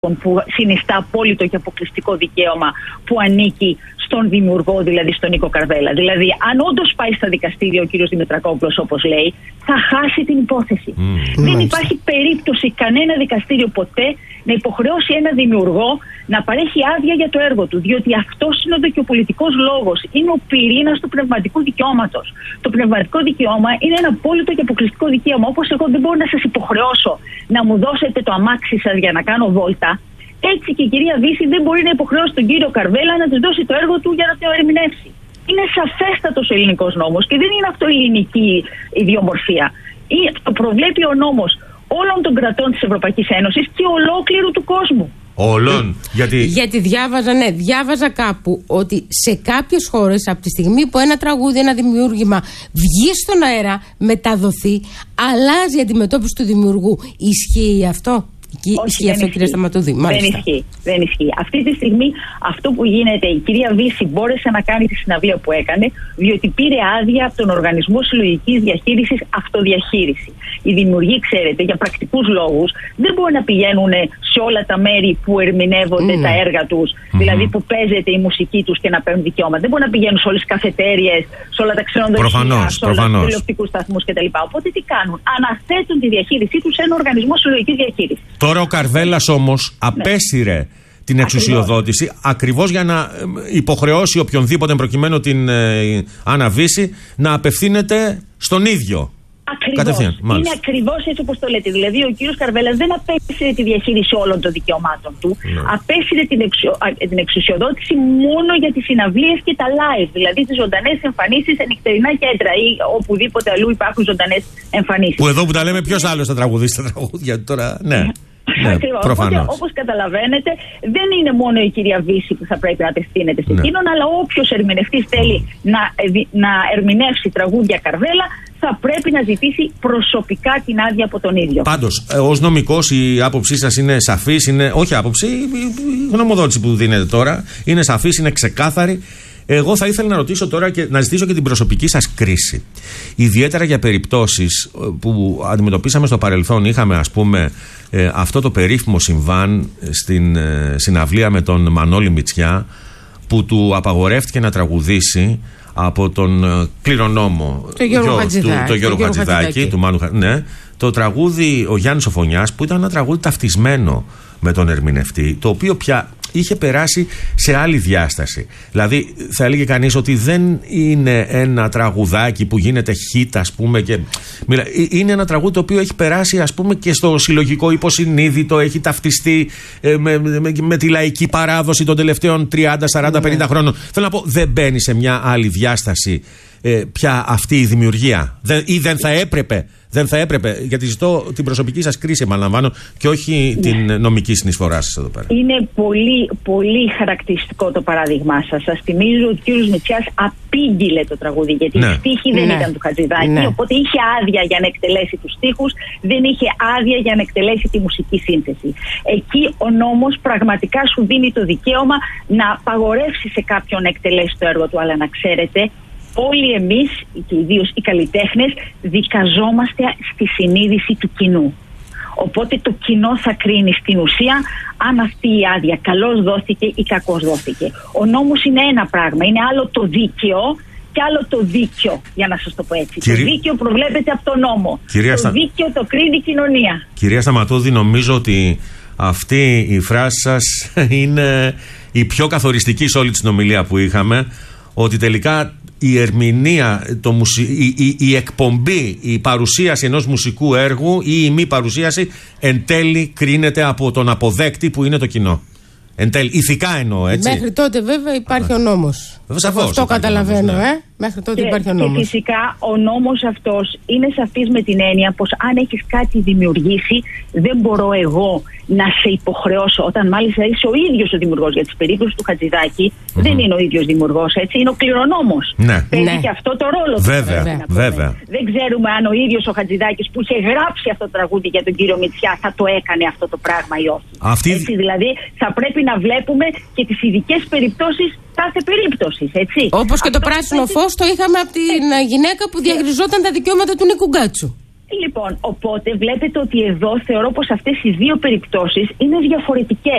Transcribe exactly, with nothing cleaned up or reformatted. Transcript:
που συνιστά απόλυτο και αποκλειστικό δικαίωμα που ανήκει στον δημιουργό, δηλαδή στον Νίκο Καρβέλα. Δηλαδή, αν όντως πάει στα δικαστήρια ο κύριος Δημητρακόπουλος, όπως λέει, θα χάσει την υπόθεση. Mm. Δεν mm. υπάρχει περίπτωση κανένα δικαστήριο ποτέ να υποχρεώσει ένα δημιουργό να παρέχει άδεια για το έργο του. Διότι αυτός είναι ο δικαιοπολιτικός λόγος. Είναι ο πυρήνας του πνευματικού δικαιώματος. Το πνευματικό δικαίωμα είναι ένα απόλυτο και αποκλειστικό δικαίωμα. Όπως εγώ δεν μπορώ να σας υποχρεώσω να μου δώσετε το αμάξι σας για να κάνω βόλτα, έτσι και η κυρία Βύση δεν μπορεί να υποχρεώσει τον κύριο Καρβέλα να της δώσει το έργο του για να το ερμηνεύσει. Είναι σαφέστατος ο ελληνικός νόμος και δεν είναι αυτό η ελληνική ιδιομορφία. Το προβλέπει ο νόμος όλων των κρατών της Ευρωπαϊκής Ένωσης και ολόκληρου του κόσμου. Όλων. Γιατί... Γιατί διάβαζα, ναι, διάβαζα κάπου ότι σε κάποιες χώρες από τη στιγμή που ένα τραγούδι, ένα δημιούργημα βγει στον αέρα, μεταδοθεί, αλλάζει η αντιμετώπιση του δημιουργού. Ισχύει αυτό? Όχι, ισχύει αυτό, κύριε Σταματούδη? Δεν ισχύει, δεν ισχύει. Αυτή τη στιγμή αυτό που γίνεται, η κυρία Βύση μπόρεσε να κάνει τη συναυλία που έκανε, διότι πήρε άδεια από τον Οργανισμό Συλλογικής Διαχείρισης Αυτοδιαχείριση. Οι δημιουργοί, ξέρετε, για πρακτικούς λόγους δεν μπορούν να πηγαίνουν σε όλα τα μέρη που ερμηνεύονται mm. τα έργα τους, mm-hmm. δηλαδή που παίζεται η μουσική τους και να παίρνουν δικαιώματα. Δεν μπορούν να πηγαίνουν σε όλες τις καφετέριες, σε όλα τα ξενοδοχεία, σε όλους τους τηλεοπτικούς σταθμούς κτλ. Οπότε τι κάνουν? Αναθέτουν τη διαχείρισή τους σε ένα Οργανισμό Συλλογικής Διαχείρισης. Τώρα ο Καρβέλας όμως απέσυρε ναι. την εξουσιοδότηση ακριβώς για να υποχρεώσει οποιονδήποτε προκειμένου την ε, Άννα Βύση να απευθύνεται στον ίδιο. Ακριβώς. Είναι ακριβώς έτσι όπως το λέτε. Δηλαδή ο κύριος Καρβέλας δεν απέσυρε τη διαχείριση όλων των δικαιωμάτων του. Ναι. Απέσυρε την, εξου, την εξουσιοδότηση μόνο για τις συναυλίες και τα live. Δηλαδή τις ζωντανές εμφανίσεις σε νυχτερινά κέντρα ή οπουδήποτε αλλού υπάρχουν ζωντανές εμφανίσεις. Που εδώ που τα λέμε, ποιος άλλος θα τραγουδήσει τα τραγούδια τώρα. Ναι. Ναι, προφανώς. Όπως καταλαβαίνετε, δεν είναι μόνο η κυρία Βύση που θα πρέπει να απευθύνεται σε εκείνον, ναι. αλλά όποιος ερμηνευτής θέλει να, να ερμηνεύσει τραγούδια Καρβέλα θα πρέπει να ζητήσει προσωπικά την άδεια από τον ίδιο. Πάντως, ως νομικός η άποψή σας είναι σαφής, είναι, όχι άποψη, η γνωμοδότηση που δίνετε τώρα είναι σαφής, είναι ξεκάθαρη. Εγώ θα ήθελα να ρωτήσω τώρα και να ζητήσω και την προσωπική σας κρίση. Ιδιαίτερα για περιπτώσεις που αντιμετωπίσαμε στο παρελθόν. Είχαμε, ας πούμε, ε, αυτό το περίφημο συμβάν στην ε, συναυλία με τον Μανώλη Μητσιά, που του απαγορεύτηκε να τραγουδήσει από τον ε, κληρονόμο το Γιώργο Χατζηδάκη, του, το Γιώργο Χατζηδάκη, του Μάνου, ναι, το τραγούδι Ο Γιάννης Σοφωνιάς, που ήταν ένα τραγούδι ταυτισμένο με τον ερμηνευτή, το οποίο πια είχε περάσει σε άλλη διάσταση. Δηλαδή θα έλεγε κανείς ότι δεν είναι ένα τραγουδάκι που γίνεται hit, ας πούμε, και... είναι ένα τραγούδι το οποίο έχει περάσει, ας πούμε, και στο συλλογικό υποσυνείδητο, έχει ταυτιστεί ε, με, με, με τη λαϊκή παράδοση των τελευταίων τριάντα, σαράντα, πενήντα χρόνων. Θέλω να πω, δεν μπαίνει σε μια άλλη διάσταση ε, πια αυτή η δημιουργία, δεν, ή δεν θα έπρεπε. Δεν θα έπρεπε, γιατί ζητώ την προσωπική σας κρίση, επαναλαμβάνω, και όχι ναι. την νομική συνεισφορά σας εδώ πέρα. Είναι πολύ, πολύ χαρακτηριστικό το παράδειγμά σας. Σας θυμίζω ότι ο κύριος Μητσιάς απήγγειλε το τραγούδι, γιατί ναι. οι στίχοι δεν ναι. ήταν του Χατζηδάκη, ναι. οπότε είχε άδεια για να εκτελέσει τους στίχους, δεν είχε άδεια για να εκτελέσει τη μουσική σύνθεση. Εκεί ο νόμος πραγματικά σου δίνει το δικαίωμα να απαγορεύσει σε κάποιον να εκτελέσει το έργο του, αλλά να ξέρετε, όλοι εμείς και ιδίως οι καλλιτέχνες δικαζόμαστε στη συνείδηση του κοινού. Οπότε το κοινό θα κρίνει στην ουσία αν αυτή η άδεια καλώς δόθηκε ή κακώς δόθηκε. Ο νόμος είναι ένα πράγμα, είναι άλλο το δίκαιο και άλλο το δίκαιο, για να σας το πω έτσι. Κυρί... Το δίκαιο προβλέπεται από τον νόμο. Κυρία το Στα... δίκαιο το κρίνει η κοινωνία. Κυρία Σταματούδη, νομίζω ότι αυτή η φράση σας είναι η πιο καθοριστική σε όλη τη συνομιλία που είχαμε, ότι τελικά η ερμηνεία, το μουσι... η, η, η εκπομπή, η παρουσίαση ενός μουσικού έργου ή η μη παρουσίαση εν τέλει κρίνεται από τον αποδέκτη που είναι το κοινό. Εν τέλει, ηθικά εννοώ, έτσι. Μέχρι τότε βέβαια υπάρχει ο νόμος. Σαφώς, αυτό καταλαβαίνω, ναι. ε. Μέχρι τότε και, υπάρχει ο νόμος. Και φυσικά ο νόμος αυτός είναι σαφής με την έννοια πως αν έχεις κάτι δημιουργήσει, δεν μπορώ εγώ να σε υποχρεώσω. Όταν μάλιστα είσαι ο ίδιος ο δημιουργός. Για τις περίπτωση του Χατζηδάκη mm-hmm. δεν είναι ο ίδιος δημιουργός, έτσι. Είναι ο κληρονόμος. Ναι. Παίζει ναι. και αυτό το ρόλο. Βέβαια, του, βέβαια. Δεν ξέρουμε αν ο ίδιος ο Χατζηδάκης που είχε γράψει αυτό το τραγούδι για τον κύριο Μητσιά θα το έκανε αυτό το πράγμα ή όχι. Αυτή... Έτσι, δηλαδή θα πρέπει να βλέπουμε και τις ειδικές περιπτώσεις κάθε περίπτωση, έτσι. Όπως και αυτό το πράσινο φως το είχαμε από την έτσι. γυναίκα που διαχειριζόταν τα δικαιώματα του Νίκου Γκάτσου. Λοιπόν, οπότε βλέπετε ότι εδώ θεωρώ πως αυτές οι δύο περιπτώσεις είναι διαφορετικές.